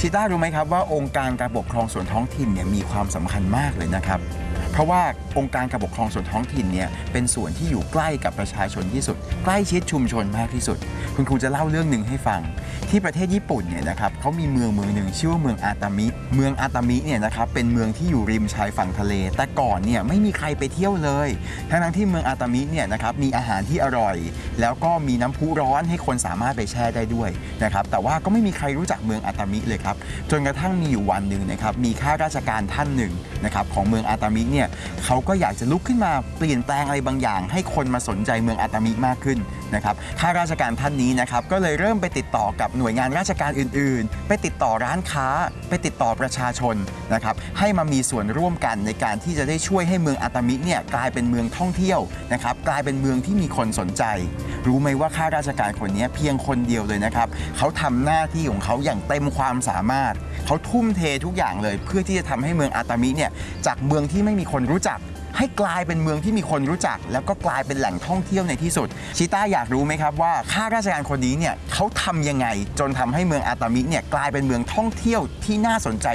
ชิต้ารู้ไหมครับว่าองค์การการปกครองส่วนท้องถิ่นเนี่ยมีความสำคัญมากเลยนะครับเพราะว่าองค์การการปกครองส่วนท้องถิ่นเนี่ยเป็นส่วนที่อยู่ใกล้กับประชาชนที่สุดใกล้ชิดชุมชนมากที่สุดคุณครูจะเล่าเรื่องหนึ่งให้ฟังที่ประเทศญี่ปุ่นเนี่ยนะครับเขามีเมืองหนึ่งชื่อว่าเมืองอาตามิเนี่ยนะครับเป็นเมืองที่อยู่ริมชายฝั่งทะเลแต่ก่อนเนี่ยไม่มีใครไปเที่ยวเลยทั้งที่เมืองอาตามิเนี่ยนะครับมีอาหารที่อร่อยแล้วก็มีน้ำพุร้อนให้คนสามารถไปแช่ได้ด้วยนะครับแต่ว่าก็ไม่มีใครรู้จักเมืองอาตามิเลยครับจนกระทั่งมีอยู่วันหนึ่งนะครับมีข้าราชการท่านหนึ่งนะครับของเมืองอาตามิเนี่ยเขาก็อยากจะลุกขึ้นมาเปลี่ยนแปลงอะไรบางอย่างให้คนมาสนใจเมืองอาตามิมากขึ้นนะครับข้าราชการท่านนี้นะครับก็เลยเริ่มไปติดต่อกับหน่วยงานราชการอื่นๆไปติดต่อร้านค้าไปติดต่อประชาชนนะครับให้มามีส่วนร่วมกันในการที่จะได้ช่วยให้เมืองอาตามิเนี่ยกลายเป็นเมืองท่องเที่ยวนะครับกลายเป็นเมืองที่มีคนสนใจรู้ไหมว่าข้าราชการคนนี้เพียงคนเดียวเลยนะครับเขาทำหน้าที่ของเขาอย่างเต็มความสามารถเขาทุ่มเททุกอย่างเลยเพื่อที่จะทำให้เมืองอาตามิเนี่ยจากเมืองที่ไม่มีคนรู้จักให้กลายเป็นเมืองที่มีคนรู้จักแล้วก็กลายเป็นแหล่งท่องเที่ยวในที่สุดชิต้าอยากรู้ไหมครับว่าข้าราชการคนนี้เนี่ยเขาทำยังไงจนทำให้เมืองอาตามิเนี่ยกลายเป็นเมืองท่องเที่ยวที่น่าสนใจ